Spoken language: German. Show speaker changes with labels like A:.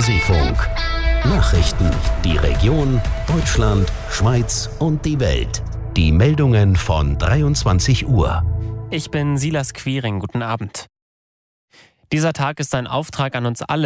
A: Hansefunk. Nachrichten, die Region, Deutschland, Schweiz und die Welt. Die Meldungen von 23 Uhr.
B: Ich bin Silas Quiring, guten Abend. Dieser Tag ist ein Auftrag an uns alle.